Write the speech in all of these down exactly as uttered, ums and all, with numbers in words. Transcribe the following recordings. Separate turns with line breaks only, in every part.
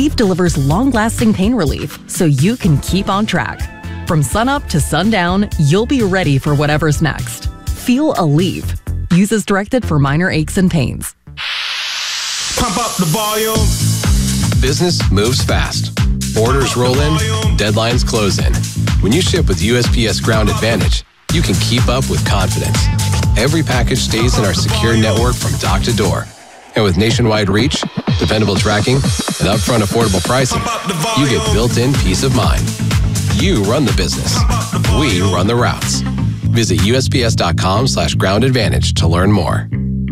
Aleve delivers long-lasting pain relief so you can keep on track. From sunup to sundown, you'll be ready for whatever's next. Feel Aleve. Use as directed for minor aches and pains.
Pump up the volume.
Business moves fast. Orders roll in, deadlines close in. When you ship with U S P S Ground Advantage, you can keep up with confidence. Every package stays in our secure network from dock to door. And with nationwide reach, dependable tracking, and upfront affordable pricing, you get built-in peace of mind. You run the business. We run the routes. Visit USPS.com slash ground advantage to learn more.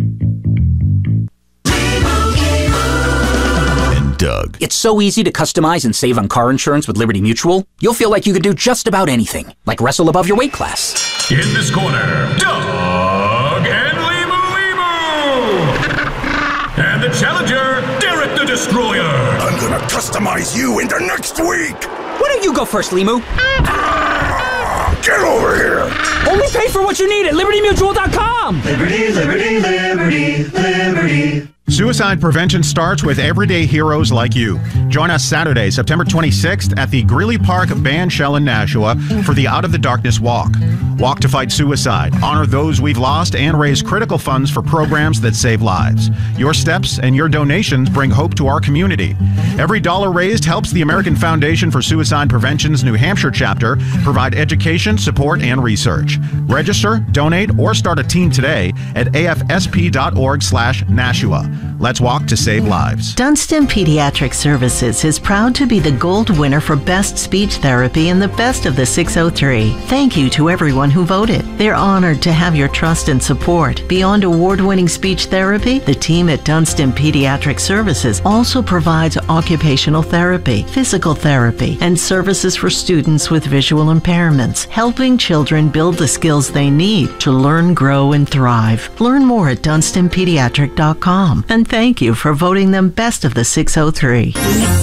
Doug. It's so easy to customize and save on car insurance with Liberty Mutual. You'll feel like you could do just about anything, like wrestle above your weight class.
In this corner, Doug and Limu Limu! And the challenger, Derek the Destroyer!
I'm gonna customize you into next week!
Why don't you go first, Limu?
Ah, get over here!
Only pay for what you need at Liberty Mutual dot com!
Liberty, Liberty, Liberty, Liberty.
Suicide prevention starts with everyday heroes like you. Join us Saturday, September twenty-sixth at the Greeley Park Band Shell in Nashua for the Out of the Darkness Walk. Walk to fight suicide, honor those we've lost, and raise critical funds for programs that save lives. Your steps and your donations bring hope to our community. Every dollar raised helps the American Foundation for Suicide Prevention's New Hampshire chapter provide education, support, and research. Register, donate, or start a team today at A F S P dot org slash Nashua. Let's walk to save lives.
Dunstan Pediatric Services is proud to be the gold winner for Best Speech Therapy in the Best of the six oh three. Thank you to everyone who voted. They're honored to have your trust and support. Beyond award-winning speech therapy, the team at Dunstan Pediatric Services also provides occupational therapy, physical therapy, and services for students with visual impairments, helping children build the skills they need to learn, grow, and thrive. Learn more at Dunstan Pediatric dot com. And thank you for voting them Best of the six oh three.